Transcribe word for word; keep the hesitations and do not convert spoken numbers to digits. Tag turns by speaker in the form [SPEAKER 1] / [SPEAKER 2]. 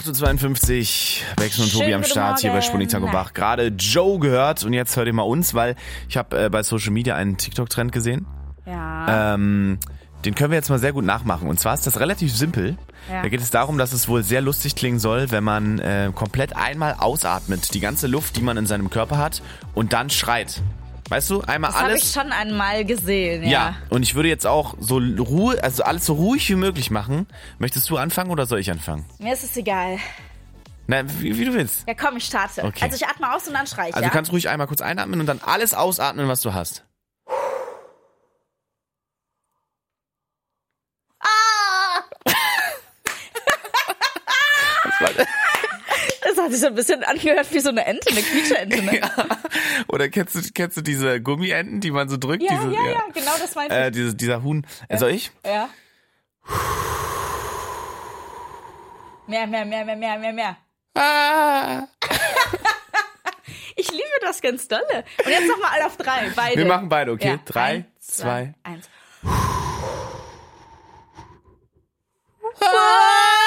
[SPEAKER 1] acht Uhr zweiundfünfzig, Becksen und
[SPEAKER 2] Schönen
[SPEAKER 1] Tobi am
[SPEAKER 2] guten
[SPEAKER 1] Start hier bei
[SPEAKER 2] Morgen.
[SPEAKER 1] Sputnik Tango Bach. Gerade Joe gehört und jetzt hört ihr mal uns, weil ich habe äh, bei Social Media einen TikTok-Trend gesehen.
[SPEAKER 2] Ja.
[SPEAKER 1] Ähm, den können wir jetzt mal sehr gut nachmachen. Und zwar ist das relativ simpel.
[SPEAKER 2] Ja.
[SPEAKER 1] Da geht es darum, dass es wohl sehr lustig klingen soll, wenn man äh, komplett einmal ausatmet, die ganze Luft, die man in seinem Körper hat, und dann schreit. Weißt du, einmal
[SPEAKER 2] Das habe
[SPEAKER 1] alles.
[SPEAKER 2] ich schon einmal gesehen, ja.
[SPEAKER 1] Ja, und ich würde jetzt auch so Ruhe, also alles so ruhig wie möglich machen. Möchtest du anfangen oder soll ich anfangen?
[SPEAKER 2] Mir ist es egal.
[SPEAKER 1] Na, wie, wie du willst.
[SPEAKER 2] Ja, komm, ich starte.
[SPEAKER 1] Okay.
[SPEAKER 2] Also ich atme aus und dann schreie ich,
[SPEAKER 1] Also
[SPEAKER 2] ja?
[SPEAKER 1] du kannst ruhig einmal kurz einatmen und dann alles ausatmen, was du hast.
[SPEAKER 2] Ah! Das hat sich so ein bisschen angehört wie so eine Ente, eine Quietscheente, ne?
[SPEAKER 1] Ja. Oder kennst du, kennst du diese Gummienten, die man so drückt?
[SPEAKER 2] Ja,
[SPEAKER 1] diese,
[SPEAKER 2] ja, ja, genau das meinte
[SPEAKER 1] Äh,
[SPEAKER 2] ich.
[SPEAKER 1] diese, dieser Huhn. Äh, soll ich?
[SPEAKER 2] Ja. Mehr, mehr, mehr, mehr, mehr, mehr, mehr.
[SPEAKER 1] Ah.
[SPEAKER 2] Ich liebe das ganz dolle. Und jetzt nochmal alle auf drei, beide.
[SPEAKER 1] Wir machen beide, okay?
[SPEAKER 2] Ja.
[SPEAKER 1] Drei,
[SPEAKER 2] Eins,
[SPEAKER 1] zwei.
[SPEAKER 2] eins.